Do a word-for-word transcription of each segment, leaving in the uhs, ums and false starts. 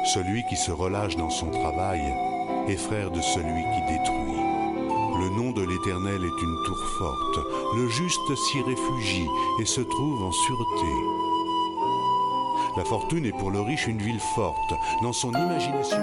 Celui qui se relâche dans son travail est frère de celui qui détruit. Le nom de l'Éternel est une tour forte. Le juste s'y réfugie et se trouve en sûreté. La fortune est pour le riche une ville forte. Dans son imagination...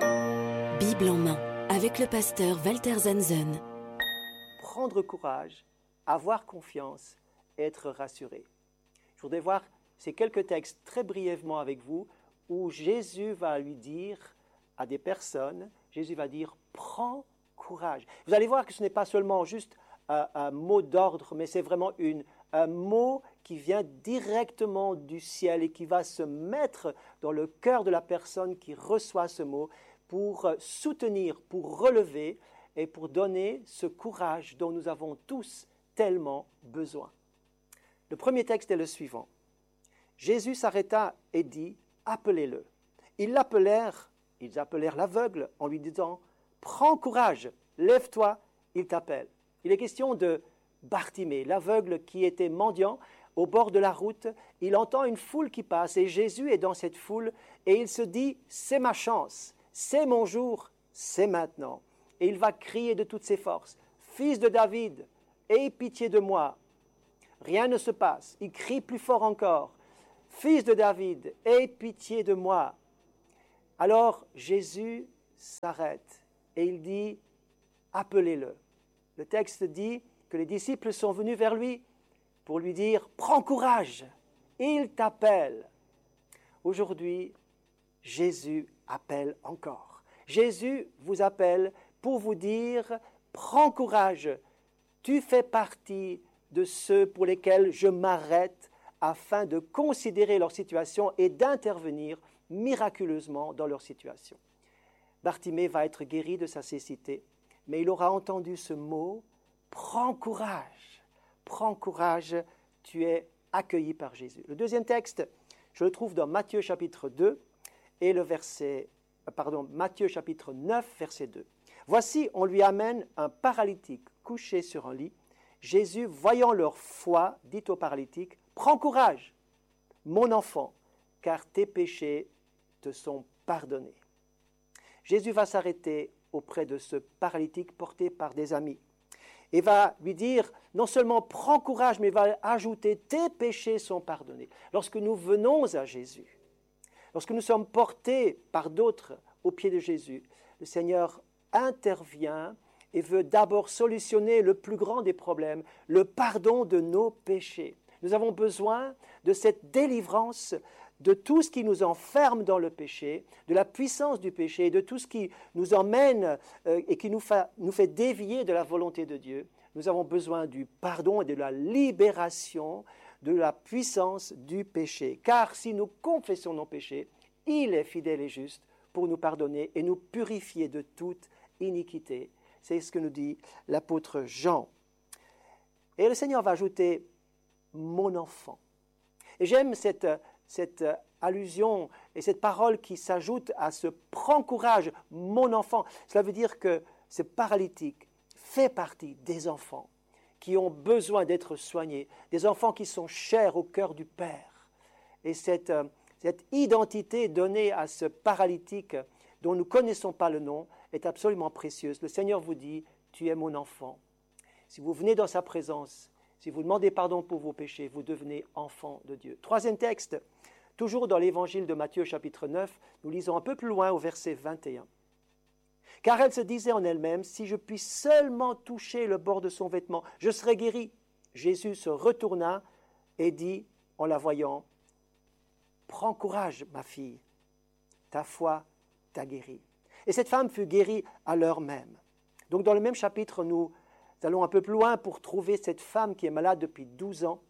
Bible en main, avec le pasteur Walter Zanzen. Prendre courage, avoir confiance, être rassuré. Je voudrais voir ces quelques textes très brièvement avec vous où Jésus va lui dire à des personnes, Jésus va dire « prends courage ». Vous allez voir que ce n'est pas seulement juste un, un mot d'ordre, mais c'est vraiment une, un mot qui vient directement du ciel et qui va se mettre dans le cœur de la personne qui reçoit ce mot pour soutenir, pour relever et pour donner ce courage dont nous avons tous tellement besoin. Le premier texte est le suivant. Jésus s'arrêta et dit « appelez-le ». Ils l'appelèrent, ils appelèrent l'aveugle en lui disant « prends courage, lève-toi, il t'appelle ». Il est question de Bartimée, l'aveugle qui était mendiant au bord de la route. Il entend une foule qui passe et Jésus est dans cette foule et il se dit « c'est ma chance, c'est mon jour, c'est maintenant ». Et il va crier de toutes ses forces « Fils de David, aie pitié de moi ». Rien ne se passe. Il crie plus fort encore « Fils de David, aie pitié de moi ». Alors Jésus s'arrête et il dit « appelez-le ». Le texte dit que les disciples sont venus vers lui pour lui dire « prends courage, il t'appelle ». Aujourd'hui, Jésus appelle encore. Jésus vous appelle pour vous dire « prends courage, tu fais partie de ceux pour lesquels je m'arrête afin de considérer leur situation et d'intervenir miraculeusement dans leur situation. » Bartimée va être guéri de sa cécité, mais il aura entendu ce mot « prends courage, prends courage, tu es accueilli par Jésus ». Le deuxième texte, je le trouve dans Matthieu chapitre deux et le verset, pardon, Matthieu chapitre neuf, verset deux. « Voici, on lui amène un paralytique couché sur un lit. Jésus, voyant leur foi, dit au paralytique, « Prends courage, mon enfant, car tes péchés te sont pardonnés. » Jésus va s'arrêter auprès de ce paralytique porté par des amis et va lui dire non seulement « Prends courage », mais il va ajouter « Tes péchés sont pardonnés ». Lorsque nous venons à Jésus, lorsque nous sommes portés par d'autres aux pieds de Jésus, le Seigneur intervient et veut d'abord solutionner le plus grand des problèmes, le pardon de nos péchés. Nous avons besoin de cette délivrance de tout ce qui nous enferme dans le péché, de la puissance du péché, de tout ce qui nous emmène euh, et qui nous fait, nous fait dévier de la volonté de Dieu. Nous avons besoin du pardon et de la libération de la puissance du péché. Car si nous confessons nos péchés, il est fidèle et juste pour nous pardonner et nous purifier de toute iniquité. C'est ce que nous dit l'apôtre Jean. Et le Seigneur va ajouter « mon enfant ». Et j'aime cette, cette allusion et cette parole qui s'ajoute à ce « prends courage, mon enfant ». Cela veut dire que ce paralytique fait partie des enfants qui ont besoin d'être soignés, des enfants qui sont chers au cœur du Père. Et cette, cette identité donnée à ce paralytique dont nous ne connaissons pas le nom, est absolument précieuse. Le Seigneur vous dit, tu es mon enfant. Si vous venez dans sa présence, si vous demandez pardon pour vos péchés, vous devenez enfant de Dieu. Troisième texte, toujours dans l'évangile de Matthieu chapitre neuf, nous lisons un peu plus loin au verset vingt et un. « Car elle se disait en elle-même, si je puis seulement toucher le bord de son vêtement, je serai guérie. » Jésus se retourna et dit, en la voyant, « Prends courage, ma fille, ta foi t'a guérie. » Et cette femme fut guérie à l'heure même. Donc dans le même chapitre, nous allons un peu plus loin pour trouver cette femme qui est malade depuis douze ans.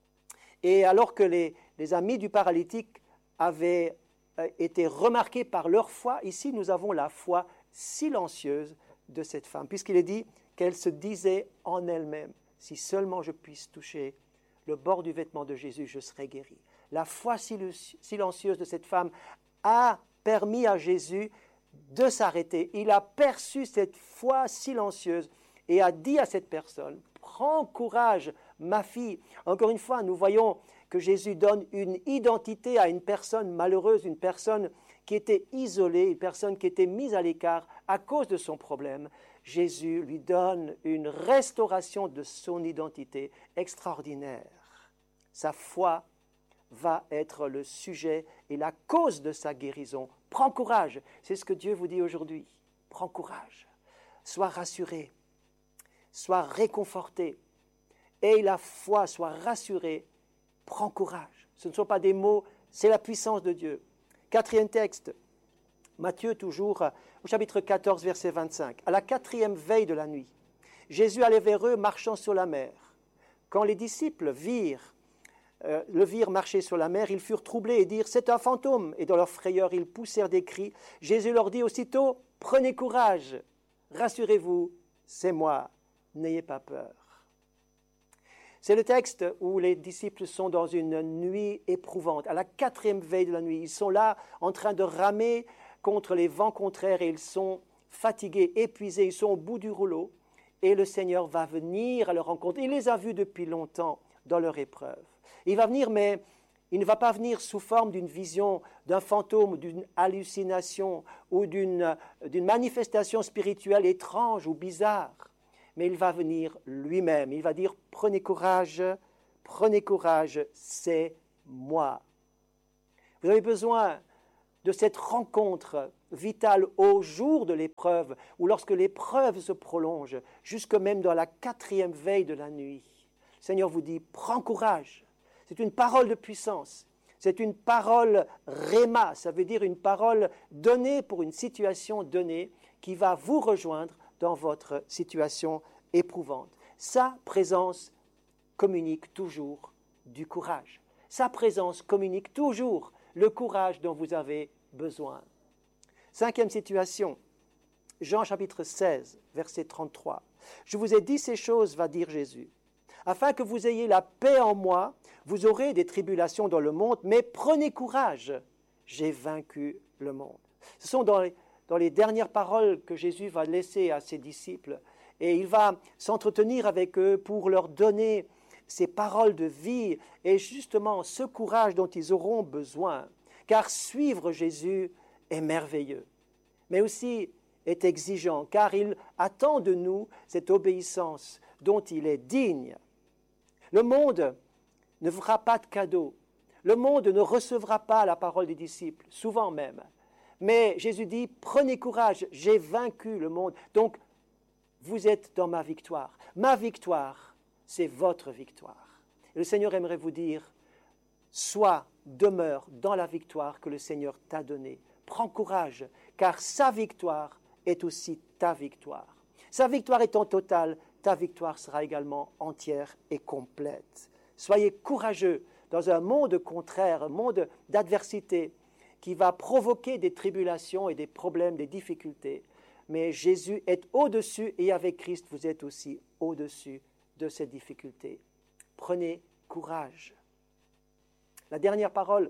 Et alors que les, les amis du paralytique avaient euh, été remarqués par leur foi, ici nous avons la foi silencieuse de cette femme, puisqu'il est dit qu'elle se disait en elle-même, si seulement je puisse toucher le bord du vêtement de Jésus, je serai guérie. La foi silencieuse de cette femme a permis à Jésus de s'arrêter. Il a perçu cette foi silencieuse et a dit à cette personne, « Prends courage, ma fille. » Encore une fois, nous voyons que Jésus donne une identité à une personne malheureuse, une personne qui était isolée, une personne qui était mise à l'écart à cause de son problème. Jésus lui donne une restauration de son identité extraordinaire. Sa foi va être le sujet et la cause de sa guérison. Prends courage, c'est ce que Dieu vous dit aujourd'hui. Prends courage, sois rassuré, sois réconforté, aie la foi, sois rassuré, prends courage. Ce ne sont pas des mots, c'est la puissance de Dieu. Quatrième texte, Matthieu toujours, au chapitre quatorze, verset vingt-cinq. À la quatrième veille de la nuit, Jésus allait vers eux marchant sur la mer. Quand les disciples virent, euh, le virent marcher sur la mer, ils furent troublés et dirent « C'est un fantôme !» Et dans leur frayeur, ils poussèrent des cris. Jésus leur dit aussitôt « Prenez courage, rassurez-vous, c'est moi, n'ayez pas peur. » C'est le texte où les disciples sont dans une nuit éprouvante, à la quatrième veille de la nuit. Ils sont là en train de ramer contre les vents contraires et ils sont fatigués, épuisés, ils sont au bout du rouleau. Et le Seigneur va venir à leur rencontre. Il les a vus depuis longtemps dans leur épreuve. Il va venir, mais il ne va pas venir sous forme d'une vision, d'un fantôme, d'une hallucination ou d'une, d'une manifestation spirituelle étrange ou bizarre. Mais il va venir lui-même. Il va dire « Prenez courage, prenez courage, c'est moi. » Vous avez besoin de cette rencontre vitale au jour de l'épreuve ou lorsque l'épreuve se prolonge, jusque même dans la quatrième veille de la nuit. Le Seigneur vous dit « Prends courage. » C'est une parole de puissance. C'est une parole réma, ça veut dire une parole donnée pour une situation donnée qui va vous rejoindre dans votre situation éprouvante. Sa présence communique toujours du courage. Sa présence communique toujours le courage dont vous avez besoin. Cinquième situation, Jean chapitre seize, verset trente-trois. « Je vous ai dit ces choses, va dire Jésus, afin que vous ayez la paix en moi. Vous aurez des tribulations dans le monde, mais prenez courage, j'ai vaincu le monde. » Ce sont dans les dans les dernières paroles que Jésus va laisser à ses disciples. Et il va s'entretenir avec eux pour leur donner ces paroles de vie et justement ce courage dont ils auront besoin. Car suivre Jésus est merveilleux, mais aussi est exigeant, car il attend de nous cette obéissance dont il est digne. Le monde ne fera pas de cadeau. Le monde ne recevra pas la parole des disciples, souvent même. Mais Jésus dit, prenez courage, j'ai vaincu le monde. Donc, vous êtes dans ma victoire. Ma victoire, c'est votre victoire. Et le Seigneur aimerait vous dire, sois, demeure dans la victoire que le Seigneur t'a donnée. Prends courage, car sa victoire est aussi ta victoire. Sa victoire étant totale, ta victoire sera également entière et complète. Soyez courageux dans un monde contraire, un monde d'adversité, qui va provoquer des tribulations et des problèmes, des difficultés. Mais Jésus est au-dessus et avec Christ, vous êtes aussi au-dessus de ces difficultés. Prenez courage. La dernière parole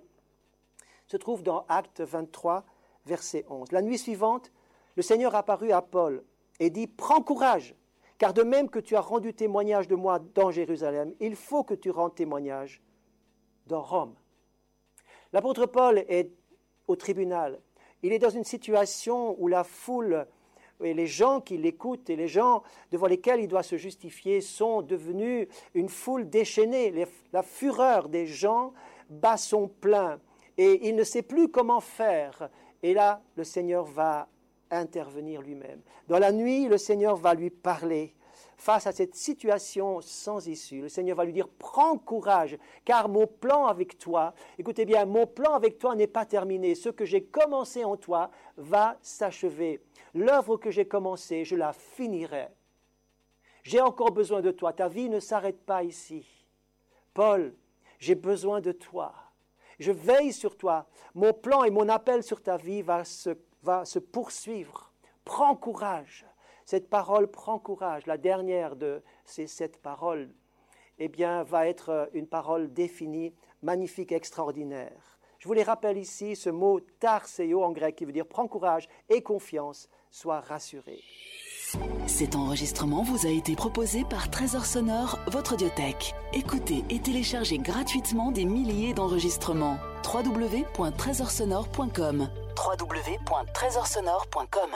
se trouve dans Actes vingt-trois, verset onze. La nuit suivante, le Seigneur apparut à Paul et dit « Prends courage, car de même que tu as rendu témoignage de moi dans Jérusalem, il faut que tu rendes témoignage dans Rome. » L'apôtre Paul est au tribunal. Il est dans une situation où la foule et les gens qui l'écoutent et les gens devant lesquels il doit se justifier sont devenus une foule déchaînée. Les, la fureur des gens bat son plein et il ne sait plus comment faire. Et là, le Seigneur va intervenir lui-même. Dans la nuit, le Seigneur va lui parler. Face à cette situation sans issue, le Seigneur va lui dire « Prends courage, car mon plan avec toi, écoutez bien, mon plan avec toi n'est pas terminé. Ce que j'ai commencé en toi va s'achever. L'œuvre que j'ai commencée, je la finirai. J'ai encore besoin de toi. Ta vie ne s'arrête pas ici. Paul, j'ai besoin de toi. Je veille sur toi. Mon plan et mon appel sur ta vie va se, va se poursuivre. Prends courage. » Cette parole prend courage. La dernière de ces sept paroles, eh bien, va être une parole définie, magnifique, extraordinaire. Je vous les rappelle ici, ce mot tarseo en grec qui veut dire prends courage et confiance, sois rassuré. Cet enregistrement vous a été proposé par Trésor Sonore, votre audiothèque. Écoutez et téléchargez gratuitement des milliers d'enregistrements. w w w point trésor sonore point com w w w point trésor sonore point com.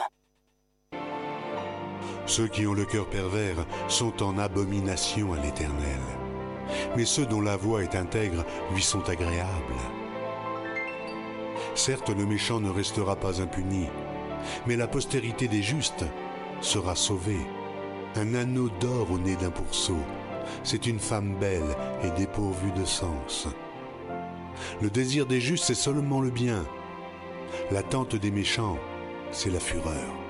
Ceux qui ont le cœur pervers sont en abomination à l'Éternel, mais ceux dont la voix est intègre lui sont agréables. Certes, le méchant ne restera pas impuni, mais la postérité des justes sera sauvée. Un anneau d'or au nez d'un pourceau, c'est une femme belle et dépourvue de sens. Le désir des justes, c'est seulement le bien. L'attente des méchants, c'est la fureur.